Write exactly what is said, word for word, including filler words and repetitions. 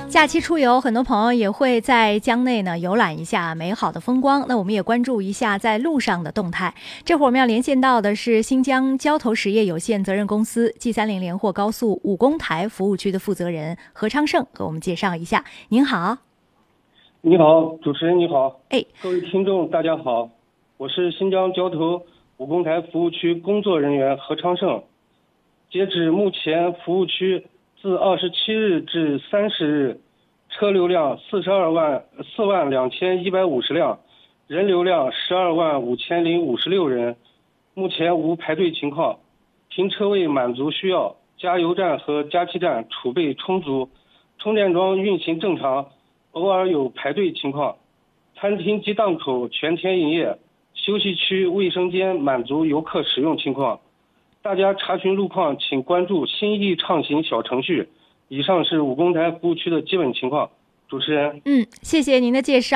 假期出游，很多朋友也会在江内呢游览一下美好的风光。那我们也关注一下在路上的动态。这会儿我们要连线到的是新疆交投实业有限责任公司 G 三零连货高速武功台服务区的负责人何昌胜，给我们介绍一下。您好。 你好，主持人你好。 哎， 各位听众大家好，我是新疆交投武功台服务区工作人员何昌胜。截止目前，服务区自二十七日至三十日，车流量四十二万四万两千一百五十辆，人流量十二万五千零五十六人，目前无排队情况，停车位满足需要，加油站和加气站储备充足，充电桩运行正常，偶尔有排队情况，餐厅及档口全天营业，休息区卫生间满足游客使用情况。大家查询路况请关注心意畅行小程序。以上是武功台服务区的基本情况。主持人， 嗯，谢谢您的介绍。